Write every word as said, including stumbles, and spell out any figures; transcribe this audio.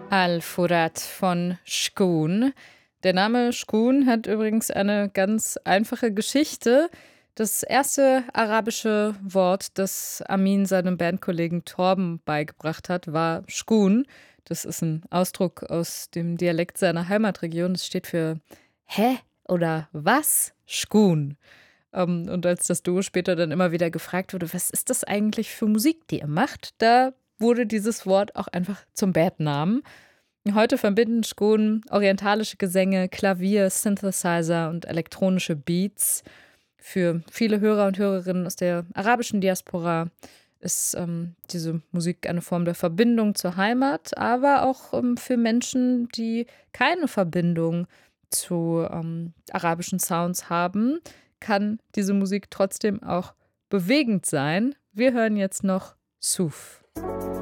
Al-Furat von Shkoon. Der Name Shkoon hat übrigens eine ganz einfache Geschichte. Das erste arabische Wort, das Amin seinem Bandkollegen Torben beigebracht hat, war Shkoon. Das ist ein Ausdruck aus dem Dialekt seiner Heimatregion. Es steht für „Hä? Oder was? Shkoon." Ähm, und als das Duo später dann immer wieder gefragt wurde: „Was ist das eigentlich für Musik, die ihr macht?", da wurde dieses Wort auch einfach zum Bandnamen. Heute verbinden Shkoon orientalische Gesänge, Klavier, Synthesizer und elektronische Beats. Für viele Hörer und Hörerinnen aus der arabischen Diaspora ist ähm, diese Musik eine Form der Verbindung zur Heimat, aber auch ähm, für Menschen, die keine Verbindung zu ähm, arabischen Sounds haben, kann diese Musik trotzdem auch bewegend sein. Wir hören jetzt noch Suf.